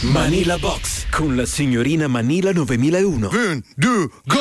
Manila Box con la signorina Manila 9001. 1, 2, go!